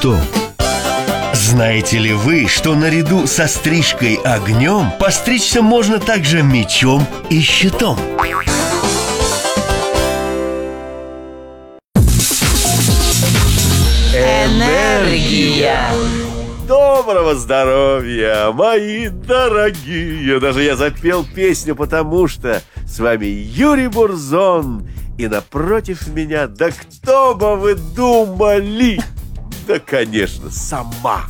что? Знаете ли вы, что наряду со стрижкой огнем постричься можно также мечом и щитом? Энергия. Доброго здоровья, мои дорогие! Даже я запел песню, потому что с вами Юрий Бурзон. И напротив меня, да кто бы вы думали? Да, конечно, сама.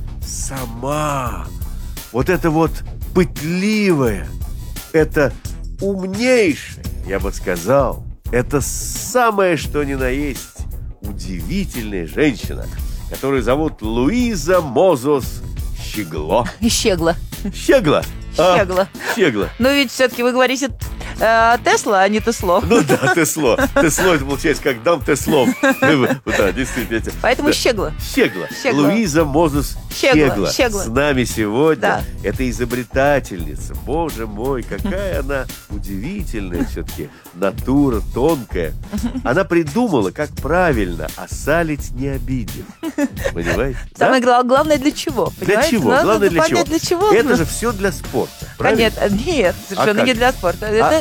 Вот это вот пытливая, это умнейшая, я бы сказал, это самое что ни на есть удивительная женщина, которую зовут Луиза Мозус Щегло. Щегла. Щегла? Щегла. Но ведь все-таки вы говорите Тесла, а не Тесло. Ну да, Тесло. Тесло, это получается как дам Теслом. Да, действительно. Поэтому Щегла. Щегла. Луиза Мозус Щегла. С нами сегодня. Да. Это изобретательница. Боже мой, какая она удивительная все-таки. Натура тонкая. Она придумала, как правильно осалить, не обидев. Понимаете? Самое главное для чего? Для чего? Надо Главное для понять, для чего. Это же все для спорта. Правильно? Нет, совершенно не для спорта. Это,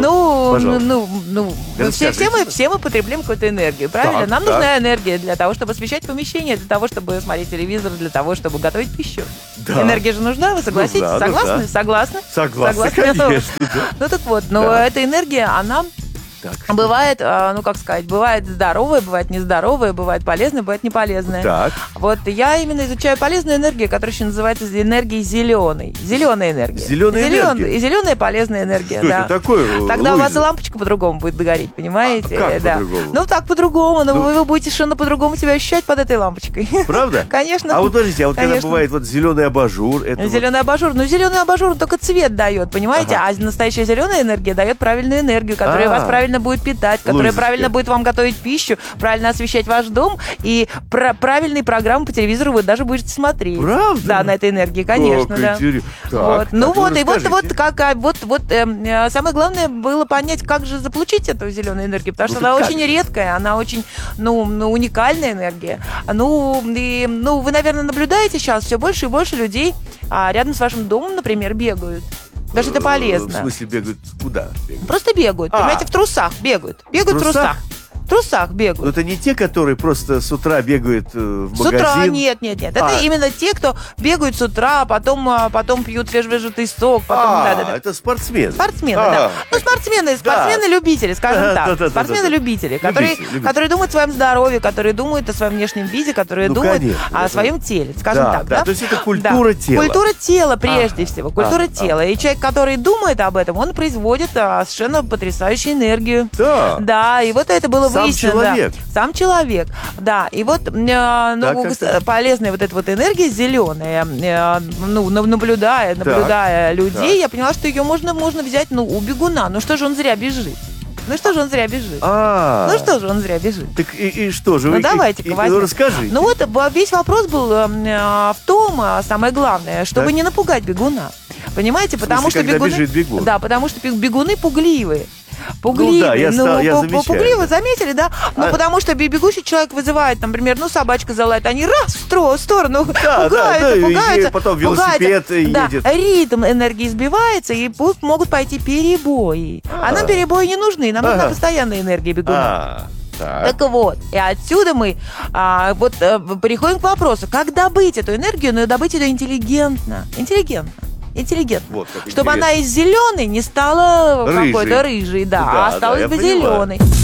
все мы потребляем какую-то энергию, правильно? Так, Нам нужна энергия для того, чтобы освещать помещение, для того, чтобы смотреть телевизор, для того, чтобы готовить пищу. Да. Энергия же нужна, вы согласитесь? Нужна. Согласны? Согласна, конечно. Ну так вот, но эта энергия, она... Бывает, бывает здоровая, бывает нездоровая, бывает полезная, бывает неполезная. Так. Вот я именно изучаю полезную энергию, которая еще называется энергией зеленой. Зеленая энергия. Энергия? И зеленая полезная энергия, что это такое, Тогда Луиза? у вас и лампочка по-другому будет гореть, понимаете? Как по-другому? Ну, так по-другому, но вы будете совершенно по-другому себя ощущать под этой лампочкой. Правда? Конечно. А вот подождите, когда бывает вот зеленый абажур, это зеленый абажур. Ну, зеленый абажур, он только цвет дает, понимаете? А настоящая зеленая энергия дает правильную энергию, которая вас правильно будет питать, которая правильно будет вам готовить пищу, правильно освещать ваш дом, и правильные программы по телевизору вы даже будете смотреть. Правда? Да, на этой энергии, конечно, да. Так, самое главное было понять, как же заполучить эту зеленую энергию, потому что она очень редкая, она очень, уникальная энергия. Вы, наверное, наблюдаете сейчас, все больше и больше людей рядом с вашим домом, например, бегают. Даже это полезно. В смысле бегают? Куда бегают? Просто бегают, понимаете, в трусах бегают. Бегают в трусах. В трусах бегают. Но это не те, которые просто с утра бегают в магазин? С утра нет. Это именно те, кто бегают с утра, потом пьют свежевыжатый сок. Это спортсмены. Спортсмены, да. Ну, спортсмены-любители, скажем так. Спортсмены-любители, которые думают о своем здоровье, которые думают о своем внешнем виде, которые думают о своем теле, скажем так. Да, то есть это культура тела. Культура тела, прежде всего. Культура тела. И человек, который думает об этом, он производит совершенно потрясающую энергию. Да. Да, и вот это было выяснено. Сам человек. Да, и вот полезная вот эта вот энергия зеленая, наблюдая людей, я поняла, что ее можно взять, у бегуна. Ну что же он зря бежит? Так и что же? Давайте-ка возьмем. Расскажи. Весь вопрос был в том, самое главное, чтобы не напугать бегуна. Понимаете? Потому что бежит бегун. Да, потому что бегуны пугливые. Я замечаю. Пугливо, заметили, да? Потому что бегущий человек вызывает, например, собачка залает, они раз в сторону пугаются. Потом велосипед едет. Ритм энергии сбивается, и могут пойти перебои. А нам перебои не нужны, нам нужна постоянная энергия бегуна. Так вот, и отсюда мы переходим к вопросу, как добыть эту энергию, но добыть ее интеллигентно. Вот, чтобы она из зеленой не стала какой-то рыжей, а осталась бы зеленой.